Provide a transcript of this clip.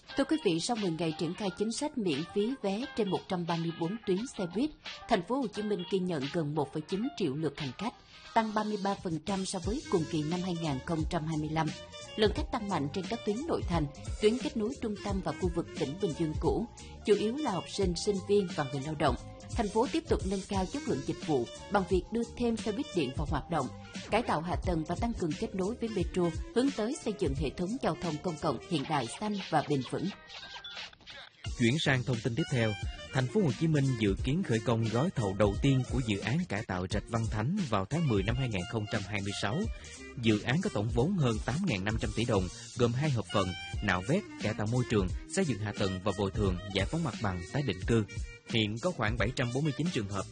Thưa quý vị, sau 10 ngày triển khai chính sách miễn phí vé trên 134 tuyến xe buýt, thành phố Hồ Chí Minh ghi nhận gần 1,9 triệu lượt hành khách, tăng 33% so với cùng kỳ năm 2025. Lượng khách tăng mạnh trên các tuyến nội thành, tuyến kết nối trung tâm và khu vực tỉnh Bình Dương cũ, chủ yếu là học sinh, sinh viên và người lao động. Thành phố tiếp tục nâng cao chất lượng dịch vụ bằng việc đưa thêm xe buýt điện vào hoạt động, cải tạo hạ tầng và tăng cường kết nối với metro, hướng tới xây dựng hệ thống giao thông công cộng hiện đại, xanh và bền vững. Chuyển sang thông tin tiếp theo, thành phố Hồ Chí Minh dự kiến khởi công gói thầu đầu tiên của dự án cải tạo rạch Văn Thánh vào tháng 10 năm 2026. Dự án có tổng vốn hơn 8.500 tỷ đồng, gồm 2 hợp phần: nạo vét, cải tạo môi trường, xây dựng hạ tầng và bồi thường, giải phóng mặt bằng, tái định cư. Hiện có khoảng 749 trường hợp